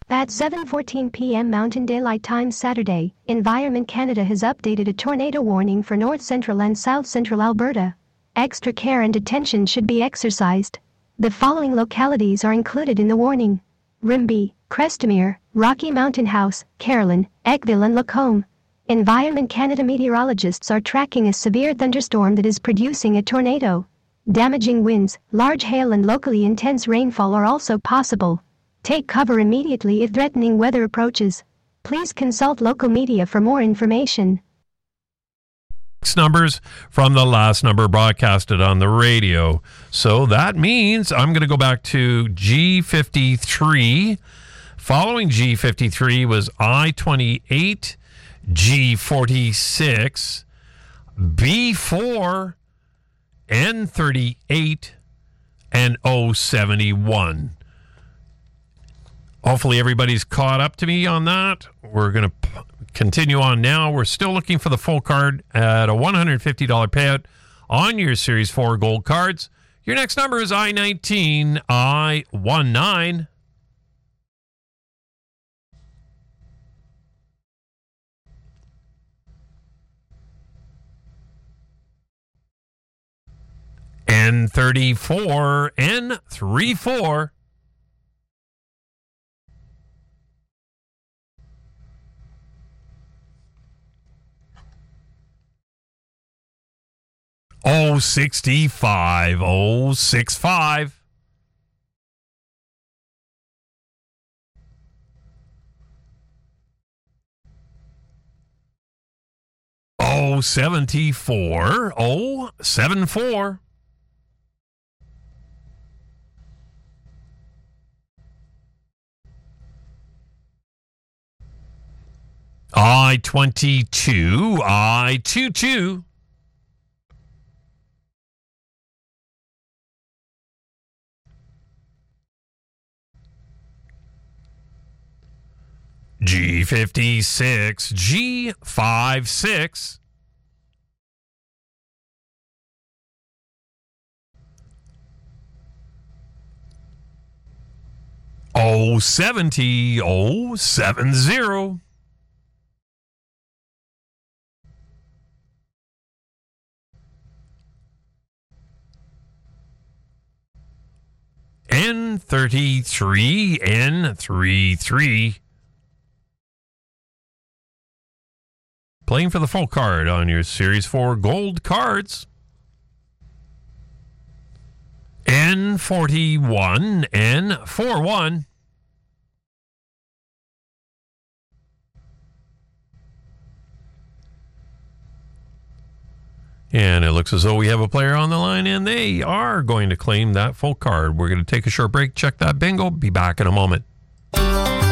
At 7:14 p.m. Mountain Daylight Time Saturday, Environment Canada has updated a tornado warning for north central and south central Alberta. Extra care and attention should be exercised. The following localities are included in the warning: Rimbey, Crestemere, Rocky Mountain House, Carolyn, Eckville and Lacombe. Environment Canada meteorologists are tracking a severe thunderstorm that is producing a tornado. Damaging winds, large hail and locally intense rainfall are also possible. Take cover immediately if threatening weather approaches. Please consult local media for more information. Numbers from the last number broadcasted on the radio. So that means I'm going to go back to G53. Following G53 was I-28, G46, B4, N38, and O71. Hopefully everybody's caught up to me on that. We're going to continue on now. We're still looking for the full card at a $150 payout on your Series 4 gold cards. Your next number is I-19, I-19. N34, N34. O65, O65. O74, O74. I-22, I-22. G56, G56. O70, O70. N33, N33. Playing for the full card on your Series 4 gold cards. N41, N41. And it looks as though we have a player on the line, and they are going to claim that full card. We're going to take a short break, check that bingo, be back in a moment.